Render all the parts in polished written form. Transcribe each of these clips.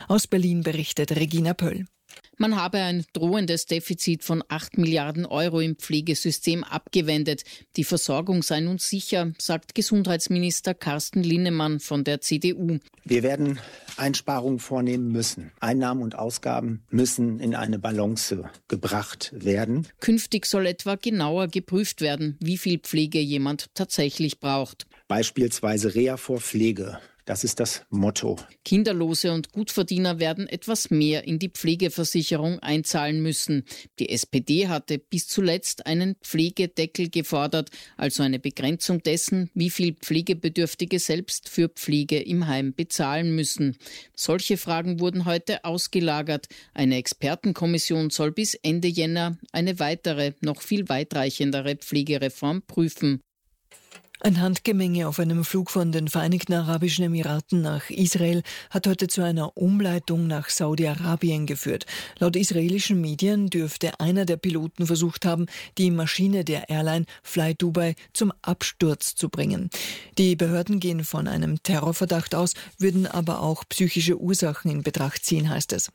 Aus Berlin berichtet Regina Pöll. Man habe ein drohendes Defizit von 8 Milliarden Euro im Pflegesystem abgewendet. Die Versorgung sei nun sicher, sagt Gesundheitsminister Carsten Linnemann von der CDU. Wir werden Einsparungen vornehmen müssen. Einnahmen und Ausgaben müssen in eine Balance gebracht werden. Künftig soll etwa genauer geprüft werden, wie viel Pflege jemand tatsächlich braucht. Beispielsweise Reha vor Pflege. Das ist das Motto. Kinderlose und Gutverdiener werden etwas mehr in die Pflegeversicherung einzahlen müssen. Die SPD hatte bis zuletzt einen Pflegedeckel gefordert, also eine Begrenzung dessen, wie viel Pflegebedürftige selbst für Pflege im Heim bezahlen müssen. Solche Fragen wurden heute ausgelagert. Eine Expertenkommission soll bis Ende Jänner eine weitere, noch viel weitreichendere Pflegereform prüfen. Ein Handgemenge auf einem Flug von den Vereinigten Arabischen Emiraten nach Israel hat heute zu einer Umleitung nach Saudi-Arabien geführt. Laut israelischen Medien dürfte einer der Piloten versucht haben, die Maschine der Airline Fly Dubai zum Absturz zu bringen. Die Behörden gehen von einem Terrorverdacht aus, würden aber auch psychische Ursachen in Betracht ziehen, heißt es.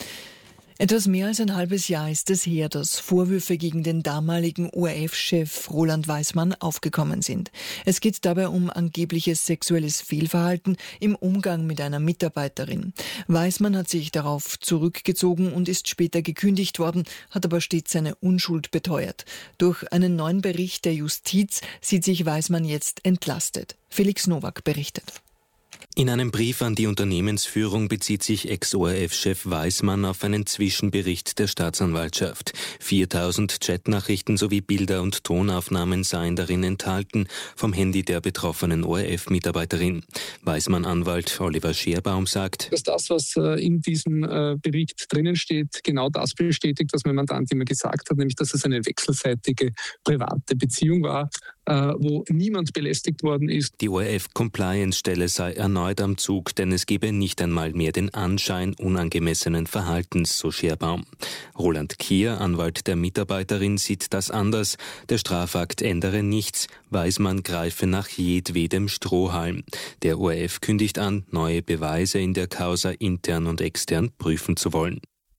Etwas mehr als ein halbes Jahr ist es her, dass Vorwürfe gegen den damaligen ORF-Chef Roland Weismann aufgekommen sind. Es geht dabei um angebliches sexuelles Fehlverhalten im Umgang mit einer Mitarbeiterin. Weismann hat sich darauf zurückgezogen und ist später gekündigt worden, hat aber stets seine Unschuld beteuert. Durch einen neuen Bericht der Justiz sieht sich Weismann jetzt entlastet. Felix Nowak berichtet. In einem Brief an die Unternehmensführung bezieht sich Ex-ORF-Chef Weismann auf einen Zwischenbericht der Staatsanwaltschaft. 4000 Chatnachrichten sowie Bilder und Tonaufnahmen seien darin enthalten, vom Handy der betroffenen ORF-Mitarbeiterin. Weismann-Anwalt Oliver Scherbaum sagt, dass das, was in diesem Bericht drinnen steht, genau das bestätigt, was mein Mandant immer gesagt hat, nämlich, dass es eine wechselseitige private Beziehung war, wo niemand belästigt worden ist. Die ORF-Compliance-Stelle sei erneut am Zug, denn es gebe nicht einmal mehr den Anschein unangemessenen Verhaltens, so Scherbaum. Roland Kier, Anwalt der Mitarbeiterin, sieht das anders. Der Strafakt ändere nichts. Weismann greife nach jedwedem Strohhalm. Der ORF kündigt an, neue Beweise in der Causa intern und extern prüfen zu wollen.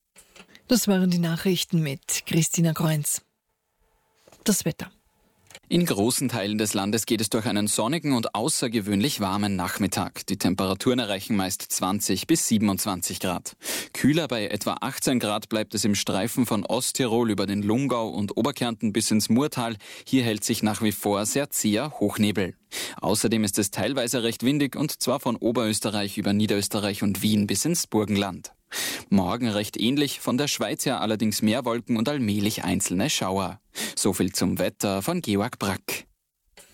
Das waren die Nachrichten mit Christina Kreunz. Das Wetter. In großen Teilen des Landes geht es durch einen sonnigen und außergewöhnlich warmen Nachmittag. Die Temperaturen erreichen meist 20 bis 27 Grad. Kühler bei etwa 18 Grad bleibt es im Streifen von Osttirol über den Lungau und Oberkärnten bis ins Murtal. Hier hält sich nach wie vor sehr zäher Hochnebel. Außerdem ist es teilweise recht windig und zwar von Oberösterreich über Niederösterreich und Wien bis ins Burgenland. Morgen recht ähnlich, von der Schweiz her allerdings mehr Wolken und allmählich einzelne Schauer. So viel zum Wetter von Georg Brack.